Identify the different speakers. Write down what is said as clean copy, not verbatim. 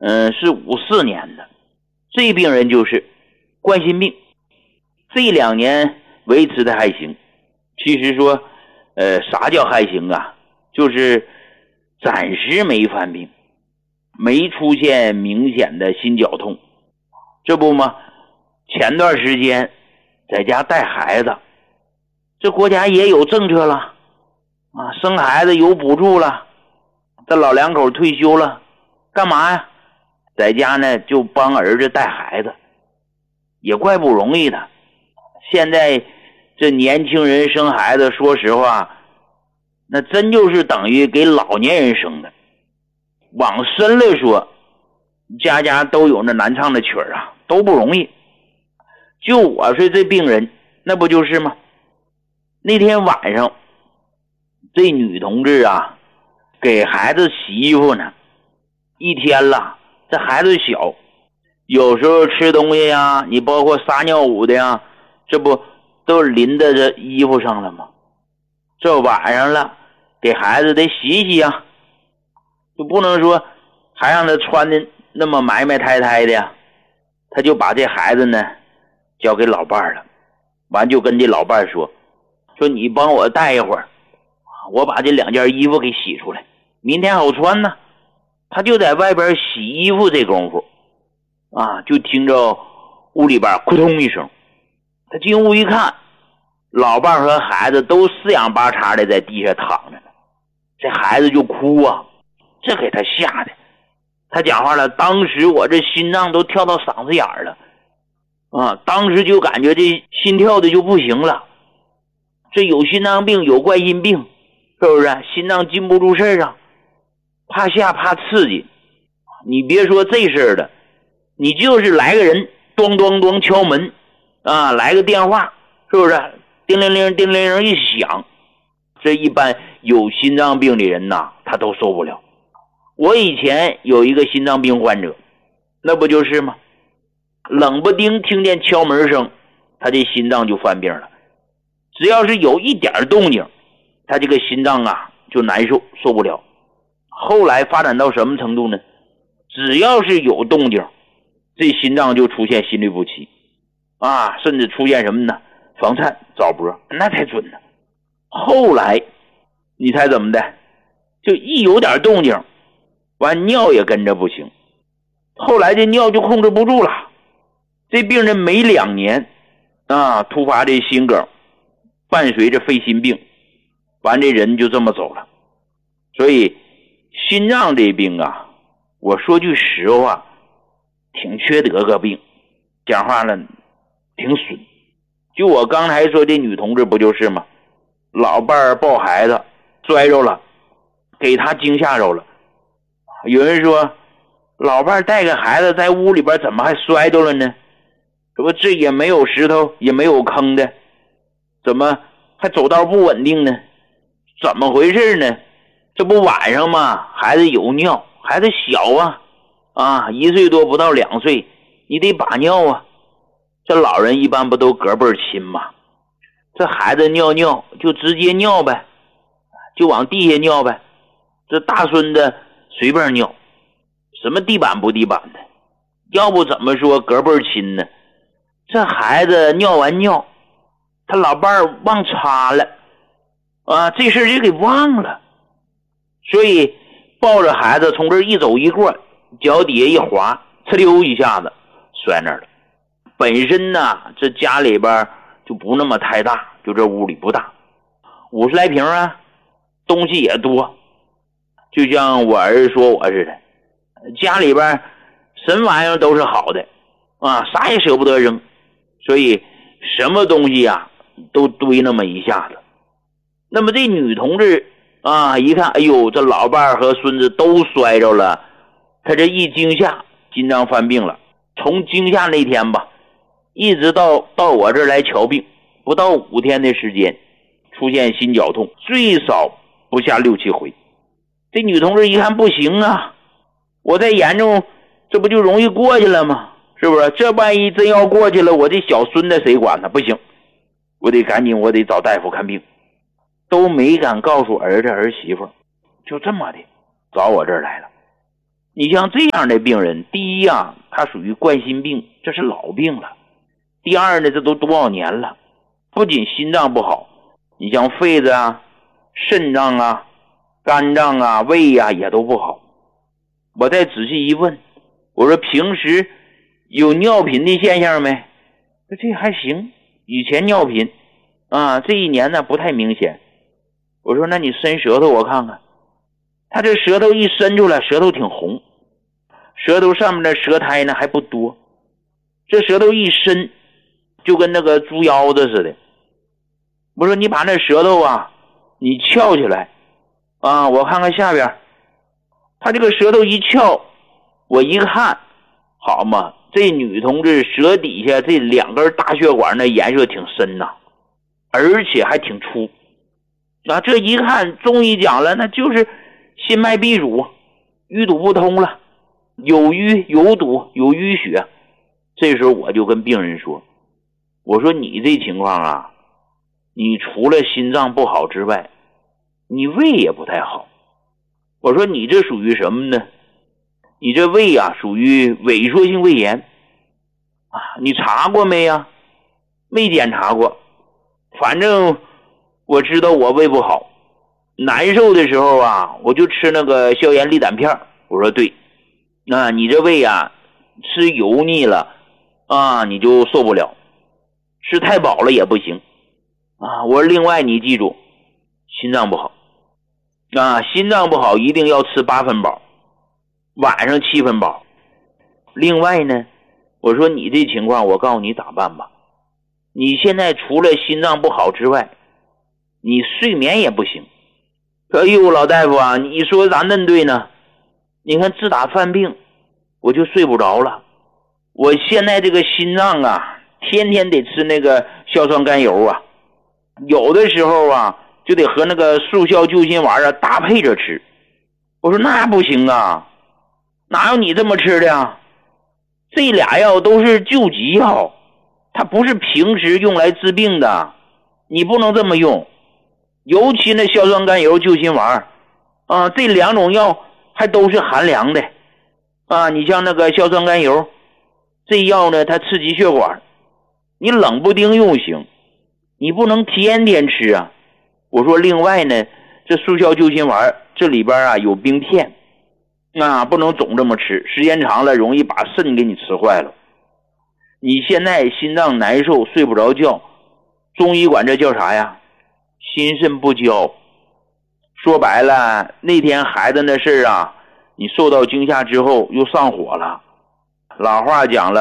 Speaker 1: 是54年的。这病人就是冠心病，这2年维持的还行。其实说啥叫还行啊，就是暂时没犯病，没出现明显的心绞痛。这不吗，前段时间在家带孩子，这国家也有政策了啊，生孩子有补助了，这老两口退休了，干嘛呀？在家呢就帮儿子带孩子，也怪不容易的。现在这年轻人生孩子，说实话，那真就是等于给老年人生的。往深了说，家家都有那难唱的曲儿啊，都不容易。就我说这病人，那不就是吗？那天晚上，这女同志啊，给孩子洗衣服呢，一天了，这孩子小，有时候吃东西呀，你包括撒尿捂的呀，这不都淋在这衣服上了吗？这晚上了，给孩子得洗洗呀，就不能说还让他穿的那么埋埋汰汰的呀。他就把这孩子呢交给老伴儿了，完就跟这老伴儿说你帮我带一会儿，我把这2件衣服给洗出来，明天好穿呢。他就在外边洗衣服这功夫啊，就听着屋里边扑通一声，他进屋一看，老伴儿和孩子都四仰八叉的在地下躺着呢。这孩子就哭啊，这给他吓的，他讲话了，当时我这心脏都跳到嗓子眼儿了啊，当时就感觉这心跳的就不行了。这有心脏病有冠心病，是不是心脏禁不住事儿啊，怕吓怕刺激。你别说这事儿的，你就是来个人咚咚咚敲门啊，来个电话，是不是叮铃铃叮铃铃一响，这一般有心脏病的人呐，他都受不了。我以前有一个心脏病患者，那不就是吗？冷不丁听见敲门声，他这心脏就犯病了。只要是有一点动静，他这个心脏啊就难受，受不了。后来发展到什么程度呢？只要是有动静，这心脏就出现心律不齐啊，甚至出现什么呢？房颤、早搏，那才准呢。后来你猜怎么的？就一有点动静，完尿也跟着不行。后来这尿就控制不住了，这病人没2年啊，突发这心梗，伴随着肺心病，完这人就这么走了。所以心脏这病啊，我说句实话，挺缺德个病，讲话了挺损。就我刚才说这女同志不就是吗？老伴儿抱孩子摔着了，给他惊吓着了。有人说老伴儿带个孩子在屋里边怎么还摔着了呢？这也没有石头也没有坑的，怎么还走道不稳定呢？怎么回事呢？这不晚上吗？孩子有尿，孩子小啊，1岁多不到2岁，你得把尿啊。这老人一般不都隔辈亲吗？这孩子尿尿就直接尿呗，就往地下尿呗。这大孙子随便尿，什么地板不地板的，要不怎么说隔辈亲呢？这孩子尿完尿，他老伴儿忘擦了啊，这事儿就给忘了，所以抱着孩子从这一走一过，脚底下一滑，哧溜一下子摔那儿了。本身呢，这家里边就不那么太大，就这屋里不大，50来平啊，东西也多。就像我儿子说我似的，家里边什么玩意儿都是好的啊，啥也舍不得扔，所以什么东西啊都堆那么一下子。那么这女同志啊，一看，哎呦，这老伴儿和孙子都摔着了，他这一惊吓，心脏犯病了。从惊吓那天吧，一直到我这儿来瞧病，不到5天的时间，出现心绞痛，最少不下6、7回。这女同志一看不行啊，我再严重，这不就容易过去了吗？是不是？这万一真要过去了，我这小孙子谁管呢？不行，我得赶紧，我得找大夫看病。都没敢告诉儿子儿媳妇，就这么的找我这儿来了。 你像这样的病人，第一啊，他属于冠心病，这是老病了。第二呢，这都多少年了，不仅心脏不好，你像肺子啊、肾脏啊、肝脏啊、胃啊也都不好。我再仔细一问，我说平时有尿频的现象没？这还行，以前尿频啊，这一年呢不太明显。我说那你伸舌头我看看，他这舌头一伸出来，舌头挺红，舌头上面的舌苔呢还不多，这舌头一伸就跟那个猪腰子似的。我说你把那舌头啊你翘起来啊，我看看下边。他这个舌头一翘，我一看，好嘛，这女同志舌底下这2根大血管那颜色挺深呐，而且还挺粗。这一看中医讲了，那就是心脉闭阻，淤堵不通了，有淤有堵有淤血。这时候我就跟病人说，我说你这情况啊，你除了心脏不好之外，你胃也不太好。我说你这属于什么呢？你这胃啊属于萎缩性胃炎啊，你查过没呀？没检查过，反正我知道我胃不好，难受的时候啊，我就吃那个消炎利胆片。我说对，那你这胃啊吃油腻了啊，你就受不了，吃太饱了也不行啊。我说另外你记住，心脏不好啊，心脏不好一定要吃8分饱，晚上7分饱。另外呢，我说你这情况我告诉你咋办吧，你现在除了心脏不好之外，你睡眠也不行。哎呦老大夫啊，你说咋恁对呢？你看自打犯病我就睡不着了，我现在这个心脏啊天天得吃那个硝酸甘油啊，有的时候啊就得和那个速效救心丸啊搭配着吃。我说那不行啊，哪有你这么吃的啊？这俩药都是救急药，它不是平时用来治病的，你不能这么用。尤其那硝酸甘油救心丸啊，这2种药还都是寒凉的啊。你像那个硝酸甘油这药呢，它刺激血管，你冷不丁用行，你不能天天吃啊。我说另外呢，这速效救心丸这里边啊有冰片啊，不能总这么吃，时间长了容易把肾给你吃坏了。你现在心脏难受睡不着觉，中医管这叫啥呀？心肾不交。说白了，那天孩子那事啊，你受到惊吓之后又上火了。老话讲了，